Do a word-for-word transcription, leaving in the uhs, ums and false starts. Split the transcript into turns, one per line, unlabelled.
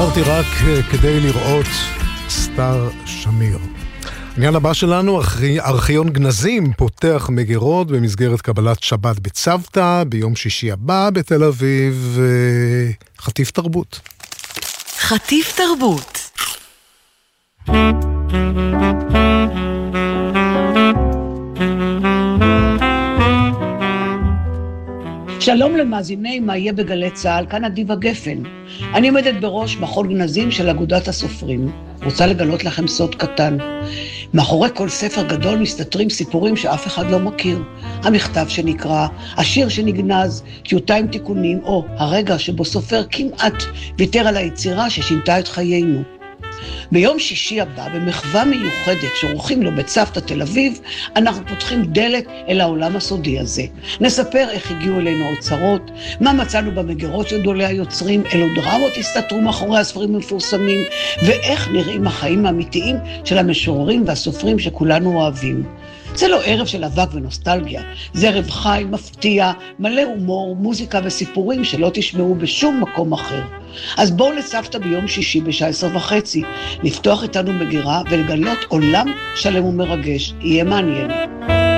עצרתי רק כדי לראות סטאר שמיר. העניין הבא שלנו, ארכיון גנזים פותח מגירות במסגרת קבלת שבת בצוותא ביום שישי הבא בתל אביב. חטיף תרבות.
חטיף תרבות.
שלום למאזיני מה יהיה בגלי צהל, כאן אדיבה גפן. אני עומדת בראש מכון גנזים של אגודת הסופרים. רוצה לגלות לכם סוד קטן. מאחורי כל ספר גדול מסתתרים סיפורים שאף אחד לא מכיר. המכתב שנקרא, השיר שנגנז, טיוטה עם תיקונים, או הרגע שבו סופר כמעט ויתר על היצירה ששינתה את חיינו. ביום שישי הבא, במחווה מיוחדת שעורכים לו בצוותא תל אביב, אנחנו פותחים דלת אל העולם הסודי הזה. נספר איך הגיעו אלינו האוצרות, מה מצאנו במגירות של גדולי היוצרים, אילו דרמות הסתתרו מאחורי הספרים המפורסמים, ואיך נראים החיים האמיתיים של המשוררים והסופרים שכולנו אוהבים. זה לא ערב של אבק ונוסטלגיה, זה ערב חי, מפתיע, מלא הומור, מוזיקה וסיפורים שלא תשמעו בשום מקום אחר. אז בואו לצוותא ביום שישי בשעה עשר וחצי, לפתוח איתנו מגירה ולגלות עולם שלם ומרגש. יהיה מעניין.